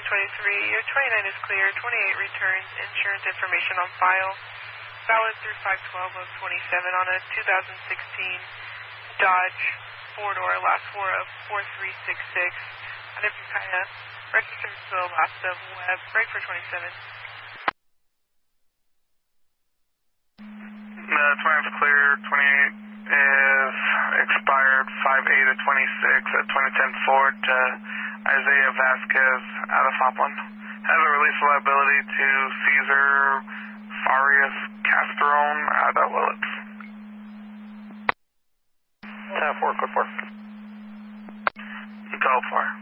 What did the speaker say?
Your 29 is clear. 28 returns insurance information on file. Valid through 5/12 of 27 on a 2016 Dodge 4-door, last four of 4366. And if you kind of registered to the last of Webb, break for 27. The 29 is clear. 28 is expired 5/8 of 26 at 2010 Ford to Isaiah Vasquez out of Hopland. Has a release of liability to Cesar Farias Castrone out of Willits. 4, code 4. Until 4.